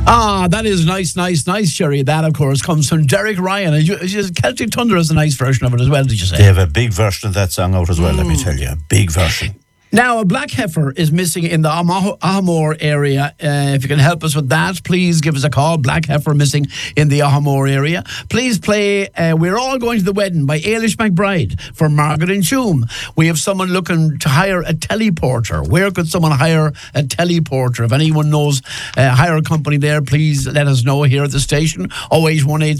That is nice, Sherry. That, of course, comes from Derek Ryan. Celtic Thunder is a nice version of it as well, did you say? They have a big version of that song out as well, let me tell you. A big version. Now, a black heifer is missing in the Ahamore area. If you can help us with that, please give us a call. Black heifer missing in the Ahamore area. Please play We're All Going to the Wedding by Ailish McBride for Margaret and Choom. We have someone looking to hire a teleporter. Where could someone hire a teleporter? If anyone knows hire a company there, please let us know here at the station. 0818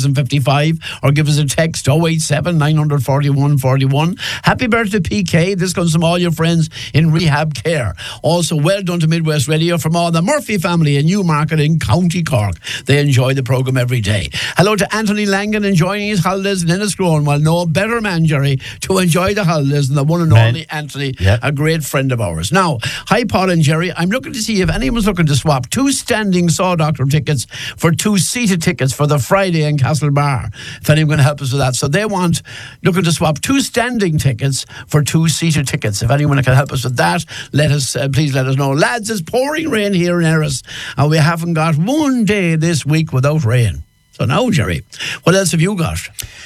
3055 or give us a text 087 941 41. Happy birthday, PK. This comes from all your friends in rehab care. Also, well done to Midwest Radio from all the Murphy family in Newmarket in County Cork. They enjoy the programme every day. Hello to Anthony Langan enjoying his holidays in Enniscrone. Well, no better man, Jerry, to enjoy the holidays than the one and only Anthony, a great friend of ours. Now, hi Paul and Jerry. I'm looking to see if anyone's looking to swap 2 standing Saw Doctor tickets for 2 seated tickets for the Friday in Castlebar. If anyone can help us with that. So they looking to swap 2 standing tickets for 2 seated tickets. If anyone can help us with that, please let us know. Lads, it's pouring rain here in Erris, and we haven't got one day this week without rain. So now, Jerry, what else have you got?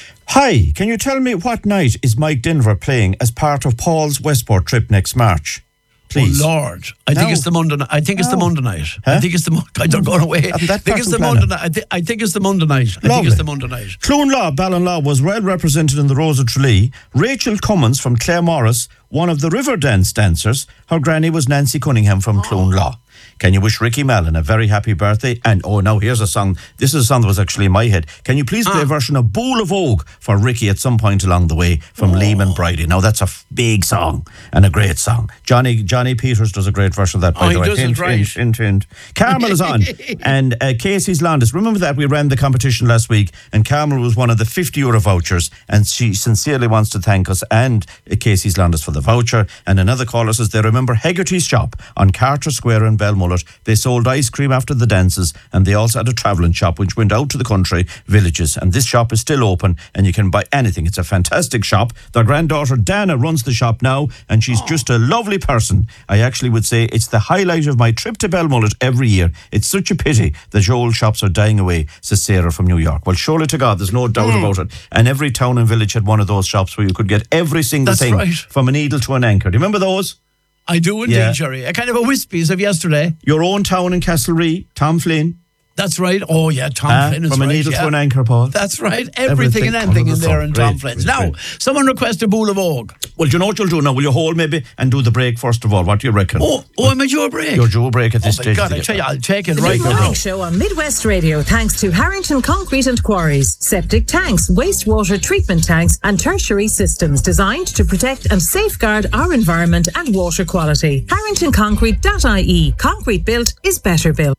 Hi, can you tell me what night is Mike Denver playing as part of Paul's Westport trip next March? Please. Oh Lord, I think it's the Monday night. I think it's the Monday night. Huh? I think it's the. I don't go away. I think it's the Monday night. I think it's the Monday night. I think it's the Monday night. Clonlaw, Ballinlaw was well represented in the Rose of Tralee. Rachel Cummins from Clare Morris, one of the river dance dancers. Her granny was Nancy Cunningham from Clonlaw. Can you wish Ricky Mallon a very happy birthday? And now here's a song. This is a song that was actually in my head. Can you please play a version of Bowl of Oak for Ricky at some point along the way from Lehman Bridie? Now that's a big song and a great song. Johnny Peters does a great version of that, by the way. He does it right. Hint. Carmel is on. And Casey's Landis. Remember that we ran the competition last week and Carmel was one of the €50 vouchers, and she sincerely wants to thank us and Casey's Landis for the voucher. And another caller says they remember Hegarty's shop on Carter Square in Belmullet. They sold ice cream after the dances, and they also had a travelling shop which went out to the country villages, and this shop is still open and you can buy anything. It's a fantastic shop. Their granddaughter Dana runs the shop now, and she's just a lovely person. I actually would say it's the highlight of my trip to Belmullet every year. It's such a pity that old shops are dying away, says Sarah from New York. Well, surely to God, there's no doubt about it. And every town and village had one of those shops where you could get every single thing from a needle to an anchor. Do you remember those? I do indeed, Jerry. A kind of a Wispies of yesterday. Your own town in Castlereagh, Tom Flynn. That's right. Oh, yeah, Tom Flynn is from a needle to an anchor, Paul. That's right. Everything and anything in there in Tom Flynn's. Now, someone requested Bowl of Oak. Well, do you know what you'll do now? Will you hold maybe and do the break first of all? What do you reckon? Am I due a break? You're due a break at this stage. God, I tell you, I'll take it right now. The Morning Show on Midwest Radio, thanks to Harrington Concrete and Quarries. Septic tanks, wastewater treatment tanks and tertiary systems designed to protect and safeguard our environment and water quality. HarringtonConcrete.ie. Concrete built is better built.